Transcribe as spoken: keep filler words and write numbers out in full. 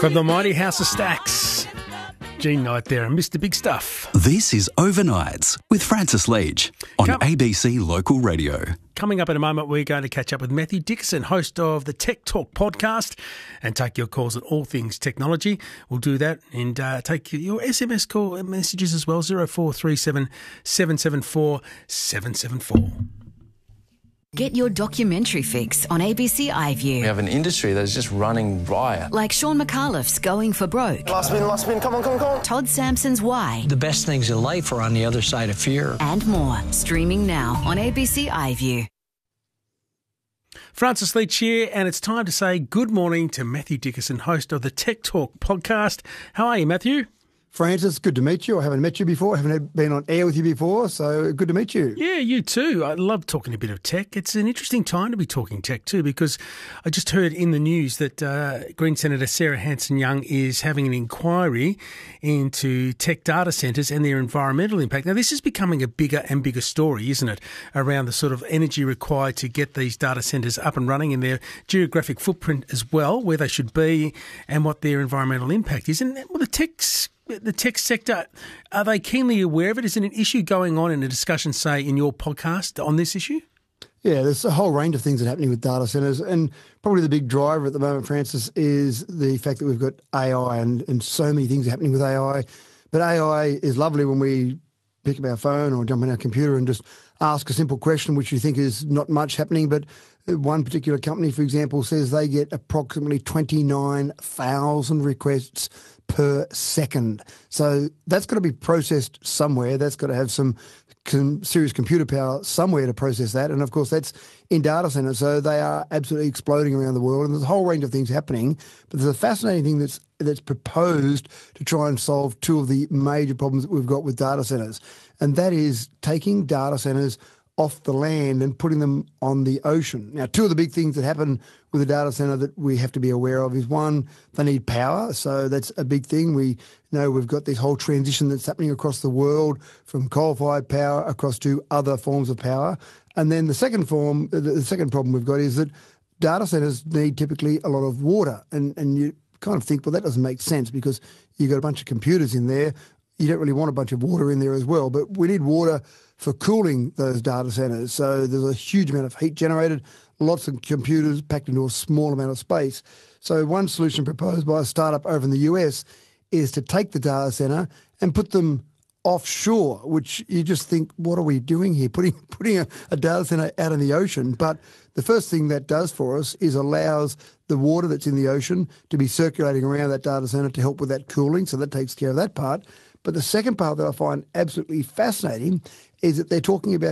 From the mighty House of Stacks, Gene Knight there and Mister Big Stuff. This is Overnights with Francis Leach on Come- A B C Local Radio. Coming up in a moment, we're going to catch up with Matthew Dickerson, host of the Tech Talk podcast, and take your calls on all things technology. We'll do that and uh, take your S M S call messages as well, zero four three seven, seven seven four, seven seven four. Get your documentary fix on A B C iView. We have an industry that is just running riot. Like Sean McAuliffe's Going for Broke. Last spin, last spin, come on, come on, come on. Todd Sampson's Why. The best things in life are on the other side of fear. And more. Streaming now on A B C iView. Francis Leach here, and it's time to say good morning to Matthew Dickerson, host of the Tech Talk podcast. How are you, Matthew? Francis, good to meet you. I haven't met you before. I haven't had- been on air with you before, so good to meet you. Yeah, you too. I love talking a bit of tech. It's an interesting time to be talking tech too, because I just heard in the news that uh, Green Senator Sarah Hanson-Young is having an inquiry into tech data centres and their environmental impact. Now, this is becoming a bigger and bigger story, isn't it, around the sort of energy required to get these data centres up and running and their geographic footprint as well, where they should be and what their environmental impact is. And well, the tech's The tech sector, are they keenly aware of it? Is it an issue going on in a discussion, say, in your podcast on this issue? Yeah, there's a whole range of things that are happening with data centres, and probably the big driver at the moment, Francis, is the fact that we've got A I and, and so many things are happening with A I. But A I is lovely when we pick up our phone or jump on our computer and just ask a simple question, which you think is not much happening. But one particular company, for example, says they get approximately twenty-nine thousand requests per second. So that's got to be processed somewhere. That's got to have some, some serious computer power somewhere to process that. And of course, that's in data centers. So they are absolutely exploding around the world. And there's a whole range of things happening. But there's a fascinating thing that's that's proposed to try and solve two of the major problems that we've got with data centers. And that is taking data centers off the land and putting them on the ocean. Now, two of the big things that happen with a data center that we have to be aware of is, one, they need power. So that's a big thing. We know we've got this whole transition that's happening across the world from coal-fired power across to other forms of power. And then the second form, the second problem we've got is that data centers need typically a lot of water. And, and you kind of think, well, that doesn't make sense because you've got a bunch of computers in there. You don't really want a bunch of water in there as well. But we need water for cooling those data centers. So there's a huge amount of heat generated, lots of computers packed into a small amount of space. So one solution proposed by a startup over in the U S is to take the data center and put them offshore, which you just think, what are we doing here? Putting putting a, a data center out in the ocean. But the first thing that does for us is allows the water that's in the ocean to be circulating around that data center to help with that cooling. So that takes care of that part. But the second part that I find absolutely fascinating is that they're talking about